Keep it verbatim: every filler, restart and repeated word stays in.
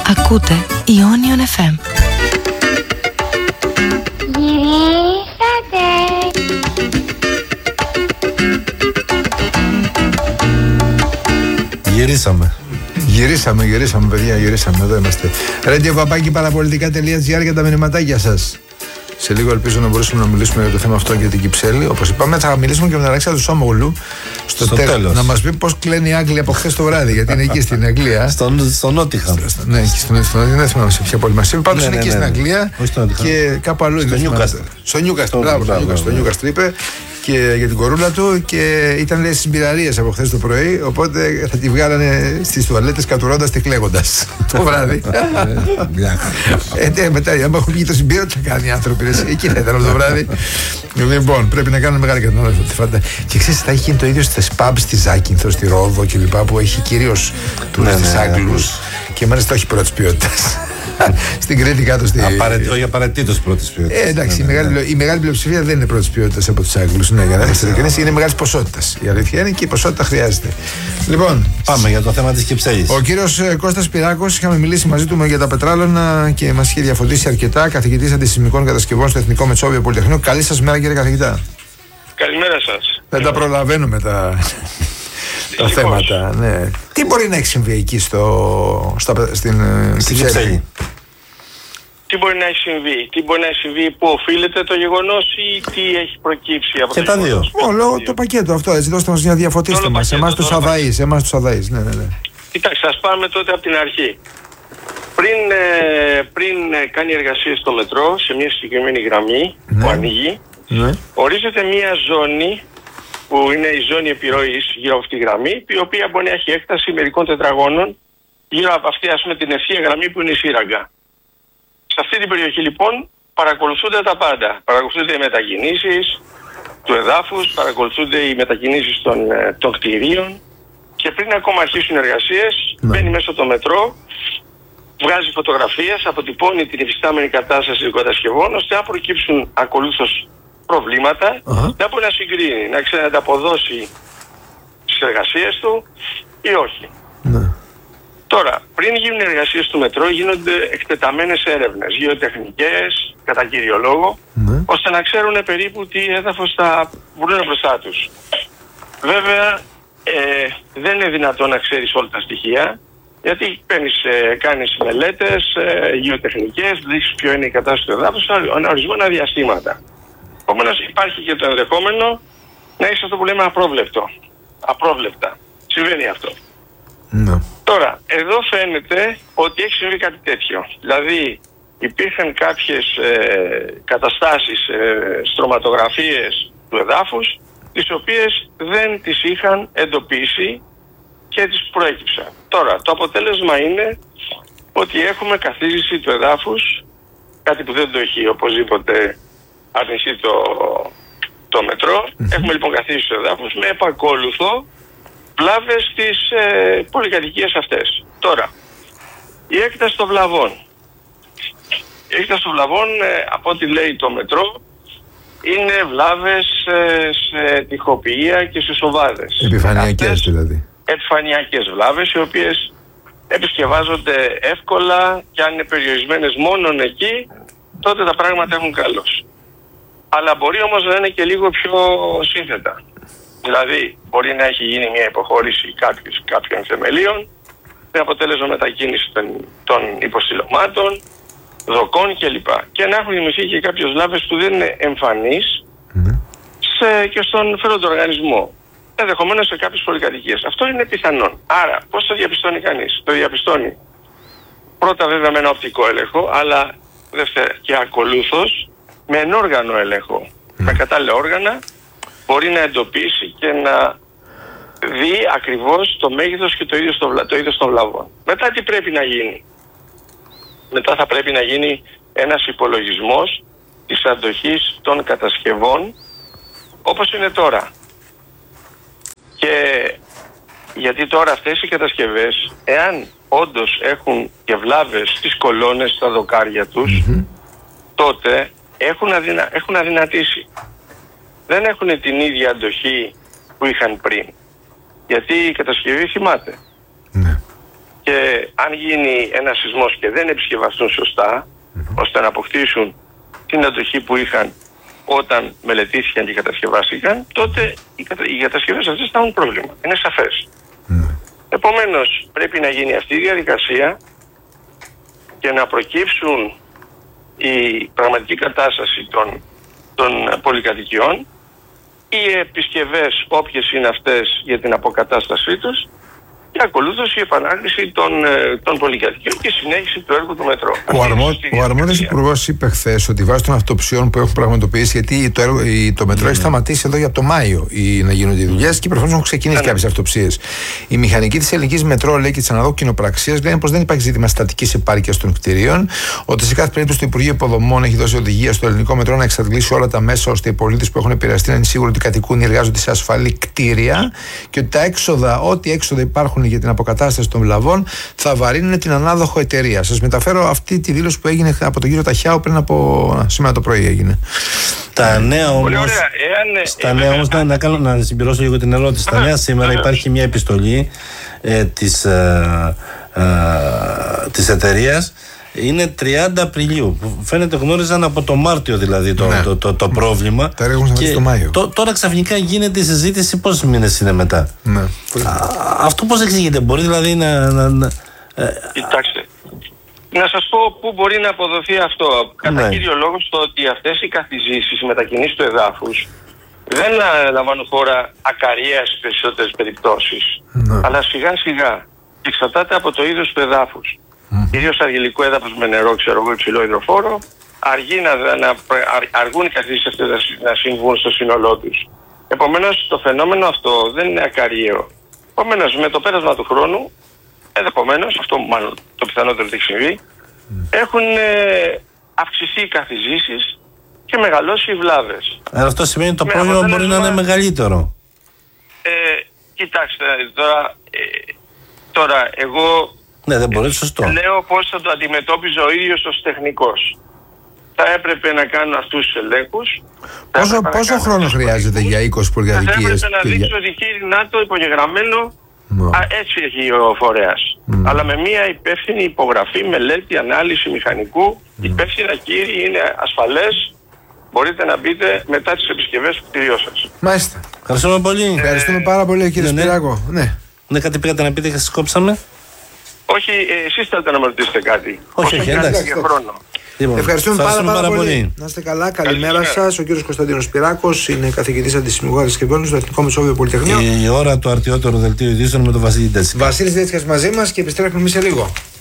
Ακούτε Ionion εφ εμ. Γυρίσατε. Γυρίσαμε. Γυρίσαμε, γυρίσαμε, παιδιά, γυρίσαμε. Εδώ είμαστε. radio παπάκι παραπολιτικά τελεία τζι άρ για τα μηνυματάκια σας. Σε λίγο ελπίζω να μπορέσουμε να μιλήσουμε για το θέμα αυτό για την Κυψέλη. Όπως είπαμε, θα μιλήσουμε και με τον Αλέξανδρο Σόμογλου στο, στο τέλος. τέλος. Να μας πει πώς κλαίνει η Άγγλια από χθες το βράδυ, γιατί είναι εκεί στην Αγγλία. Στον στο Νότιχαμ. Ναι, εκεί στον Νότιχαμ. Δεν θυμάμαι σε ποια πόλη μας είπε. Πάντως είναι εκεί στην Αγγλία και κάπου αλλού. Στο Νιούκαστλ. Στο Νιούκαστλ, μπράβο, στο Νιούκαστλ είπε. Και για την κορούλα του και ήταν στις μπειραρίες από χθες το πρωί. Οπότε θα τη βγάλανε στις τουαλέτες κατουρώντας και κλαίγοντας το βράδυ. Ε, μετά, άμα έχουν βγει το συμπύρο, τι θα κάνει οι άνθρωποι. Εκεί θα ήταν όλο το βράδυ. Λοιπόν, πρέπει να κάνουν μεγάλη κατανάλωση. Και ξέρεις, θα έχει γίνει το ίδιο στις pubs στη Ζάκυνθο, στη Ρόδο κλπ. Που έχει κυρίως τουρίστες Άγγλους και μάλιστα όχι πρώτης ποιότητας. Στην Κρήτη κάτω στη. Όχι απαραίτητος πρώτης ποιότητας. Ε, εντάξει, ναι, η, μεγάλη, ναι. η μεγάλη πλειοψηφία δεν είναι πρώτης ποιότητας από τους Άγγλους. Ναι, για να είμαστε ειλικρινείς, είναι μεγάλης ποσότητας. Η αλήθεια είναι και η ποσότητα χρειάζεται. Λοιπόν, πάμε για το θέμα της Κυψέλης. Ο κύριος Κώστας Πυράκος, είχαμε μιλήσει μαζί του για τα πετράλωνα και μας είχε διαφωτίσει αρκετά. Καθηγητής αντισυσμικών κατασκευών στο Εθνικό Μετσόβιο Πολυτεχνείο. Καλή σας μέρα, κύριε καθηγητά. Καλημέρα σας. Δεν τα προλαβαίνουμε τα. Τα θέματα, ναι. Τι μπορεί να έχει συμβεί εκεί στο, στα, στην Κυψέλη? Τι μπορεί να έχει συμβεί, τι μπορεί να έχει συμβεί, πού οφείλεται το γεγονός ή τι έχει προκύψει από και το τα δύο. Όλο το πακέτο αυτό, έτσι, δώστε μας μια διαφωτίστε μας, εμάς τους αδαείς, εμάς τους αδαείς, ναι, ναι, ναι. Κοιτάξτε, ας πάμε τότε από την αρχή. Πριν, ε, πριν κάνει εργασίες στο μετρό, σε μια συγκεκριμένη γραμμή, ναι, που ανοίγει, ναι, ορίζεται μια ζώνη που είναι η ζώνη επιρροής γύρω από αυτή τη γραμμή, η οποία μπορεί να έχει έκταση μερικών τετραγώνων γύρω από αυτή, ας πούμε, την ευθεία γραμμή που είναι η σύραγγα. Σε αυτή την περιοχή λοιπόν παρακολουθούνται τα πάντα. Παρακολουθούνται οι μετακινήσεις του εδάφους, παρακολουθούνται οι μετακινήσεις των, των κτηρίων και πριν ακόμα αρχίσουν οι εργασίες, ναι, μπαίνει μέσα το μετρό, βγάζει φωτογραφίες, αποτυπώνει την υφιστάμενη κατάσταση των κατασκευών, ώστε να προκύψουν ακολούθως προβλήματα, uh-huh, να μπορεί να συγκρίνει, να ξέρει να ανταποδώσει στις εργασίες του ή όχι. Ναι. Τώρα, πριν γίνουν οι εργασίες του μετρό, γίνονται εκτεταμένες έρευνες, γεωτεχνικές, κατά κύριο λόγο, ναι, ώστε να ξέρουν περίπου τι έδαφος θα βρουν μπροστά τους. Βέβαια, ε, δεν είναι δυνατόν να ξέρεις όλα τα στοιχεία, γιατί παίρνεις, ε, κάνεις μελέτες ε, γεωτεχνικές, δείξεις ποιο είναι η κατάσταση του εδάφους, ορισμένα διαστήματα. Επομένως, υπάρχει και το ενδεχόμενο να είσαι αυτό που λέμε απρόβλεπτο. Απρόβλεπτα. Συμβαίνει αυτό. Ναι. Τώρα, εδώ φαίνεται ότι έχει συμβεί κάτι τέτοιο. Δηλαδή, υπήρχαν κάποιες ε, καταστάσεις, ε, στρωματογραφίες του εδάφους, τις οποίες δεν τις είχαν εντοπίσει και τις προέκυψαν. Τώρα, το αποτέλεσμα είναι ότι έχουμε καθίζηση του εδάφους, κάτι που δεν το έχει οπωσδήποτε αρνηθεί το, το μετρό. Mm-hmm. Έχουμε λοιπόν καθίσει στους εδάφους με επακόλουθο βλάβες στις ε, πολυκατοικίες αυτές. Τώρα, η έκταση των βλαβών. Η έκταση των βλαβών, ε, από ό,τι λέει το μετρό, είναι βλάβες ε, σε τοιχοποιία και σε σοβάδες. Επιφανειακές δηλαδή. Επιφανειακές βλάβες, οι οποίες επισκευάζονται εύκολα και αν είναι περιορισμένες μόνον εκεί, τότε τα πράγματα έχουν καλώς. Αλλά μπορεί όμως να είναι και λίγο πιο σύνθετα. Δηλαδή, μπορεί να έχει γίνει μια υποχώρηση κάποιους, κάποιων θεμελίων, με αποτέλεσμα μετακίνηση των, των υποστηλωμάτων, δοκών κλπ. Και να έχουν δημιουργηθεί και κάποιες βλάβες που δεν είναι εμφανείς mm. σε, και στον φέροντο οργανισμό. Ενδεχομένως σε κάποιες πολυκατοικίες. Αυτό είναι πιθανόν. Άρα, πώς το διαπιστώνει κανείς? Το διαπιστώνει πρώτα βέβαια με ένα οπτικό έλεγχο, αλλά δεύτερα και ακολούθως με ενόργανο έλεγχο. Mm. Με κατάλληλα όργανα μπορεί να εντοπίσει και να δει ακριβώς το μέγεθος και το είδος των, το είδος των βλαβών. Μετά τι πρέπει να γίνει? Μετά θα πρέπει να γίνει ένας υπολογισμός της αντοχής των κατασκευών όπως είναι τώρα. Και γιατί τώρα αυτές οι κατασκευές, εάν όντως έχουν και βλάβες στις κολόνες, στα δοκάρια τους, mm-hmm. τότε έχουν, αδυνα... έχουν αδυνατήσει. Δεν έχουν την ίδια αντοχή που είχαν πριν. Γιατί η κατασκευή θυμάται. Ναι. και αν γίνει ένας σεισμός και δεν επισκευαστούν σωστά, mm-hmm. ώστε να αποκτήσουν την αντοχή που είχαν όταν μελετήθηκαν και κατασκευάστηκαν, τότε οι, κατα... οι κατασκευές αυτές θα έχουν πρόβλημα. Είναι σαφές. Mm. Επομένως, πρέπει να γίνει αυτή η διαδικασία και να προκύψουν η πραγματική κατάσταση των, των πολυκατοικιών, οι επισκευές όποιες είναι αυτές για την αποκατάστασή τους και ακολούθως η επανάκριση των, των πολυκατοικιών και συνέχιση του έργου του μετρό. Ο, αρμό, ο αρμόδιος υπουργός είπε χθες ότι βάσει των αυτοψιών που έχουν πραγματοποιήσει, γιατί το, έργο, το μετρό mm. έχει σταματήσει εδώ για από το Μάιο η, να γίνονται οι δουλειές και προφανώς έχουν ξεκινήσει mm. κάποιες αυτοψίες. Η μηχανική της ελληνικής μετρό, λέει, και της αναδόχου κοινοπραξίας λένε πως δεν υπάρχει ζήτημα στατικής επάρκειας των κτηρίων, ότι σε κάθε περίπτωση το Υπουργείο Υποδομών έχει δώσει οδηγία στο ελληνικό μετρό να εξαντλήσει όλα τα μέσα ώστε οι πολίτες που έχουν επηρεαστεί να είναι σίγουροι ότι κατοικούν ή εργάζονται σε ασφαλή κτίρια και ότι τα έξοδα, ό,τι έξοδα υπάρχουν για την αποκατάσταση των βλαβών θα βαρύνουν την ανάδοχο εταιρεία. Σας μεταφέρω αυτή τη δήλωση που έγινε από τον κύριο Ταχιάου πριν από σήμερα το πρωί έγινε. Τα νέα όμως, στα νέα όμως να, να, κάνω, να συμπληρώσω λίγο την ερώτηση. Στα νέα σήμερα υπάρχει μια επιστολή ε, της, ε, ε, της εταιρείας. Είναι τριάντα Απριλίου. Που φαίνεται γνώριζαν από το Μάρτιο δηλαδή το, ναι. το, το, το πρόβλημα. Τα έργα και το Μάιο. Τ, τώρα ξαφνικά γίνεται η συζήτηση πόσους μήνες είναι μετά. Ναι. Α, αυτό πώς εξηγείται, μπορεί δηλαδή να. να, να ε... Κοιτάξτε. Να σας πω πού μπορεί να αποδοθεί αυτό. Κατά ναι. κύριο λόγο στο ότι αυτές οι καθιζήσεις, οι μετακινήσεις του εδάφους δεν λαμβάνουν χώρα ακαρία στις περισσότερες περιπτώσεις. Ναι. Αλλά σιγά σιγά εξαρτάται από το είδος του εδάφους. Mm. Κυρίως αργυλικό έδαφος με νερό, ξέρω εγώ, υψηλό υδροφόρο, αργεί να, να, αργούν οι καθίσεις αυτές να, να συμβούν στο σύνολό τους. Επομένως, το φαινόμενο αυτό δεν είναι ακαριαίο. Επομένως, με το πέρασμα του χρόνου, ενδεχομένως, αυτό μάλλον το πιθανότερο ότι έχει συμβεί, mm. έχουν ε, αυξηθεί οι καθιζήσεις και μεγαλώσει οι βλάβες. Αλλά αυτό σημαίνει ότι το πρόβλημα μπορεί να είναι μεγαλύτερο. Ε, κοιτάξτε, τώρα, ε, τώρα εγώ... Ναι, δεν μπορεί, σωστό. Λέω πώς θα το αντιμετώπιζε ο ίδιος ως τεχνικός. Θα έπρεπε να κάνουν αυτούς τους ελέγχους. Πόσο, πόσο χρόνο χρειάζεται για είκοσι πολυκατοικίες? Θα έπρεπε να δείξει οδηγήρι ΝΑΤΟ υπογεγραμμένο. No. Α, έτσι έχει ο φορέας. Mm. Αλλά με μια υπεύθυνη υπογραφή, μελέτη, ανάλυση μηχανικού. Mm. Υπεύθυνα κύριοι, είναι ασφαλές. Μπορείτε να μπείτε μετά τις επισκευές του κτηριού σας. Μάλιστα. Ευχαριστούμε πολύ. Ε, Ευχαριστούμε πάρα πολύ, κύριε ναι, Σπυράκο. Ναι. Ναι. ναι, κάτι πήγατε να πείτε και σας κόψαμε. Όχι, εσείς θέλετε να με ρωτήσετε κάτι. Όχι, όχι, εντάξει. Και χρόνο. Λοιπόν, ευχαριστούμε πάρα, πάρα, πάρα πολύ. πολύ. Να είστε καλά, καλημέρα σας. Ο κύριος Κωνσταντίνος Σπυράκος είναι καθηγητής αντισημιγόρης κυβέρνησης στο Εθνικό Μεσόβιο Πολυτεχνείο. Η ώρα του αρτιότερου δελτίου ειδήσεων με τον Βασίλη Ντέτσικα. Βασίλης Ντέτσικας μαζί μας και επιστρέφουμε εμείς σε λίγο.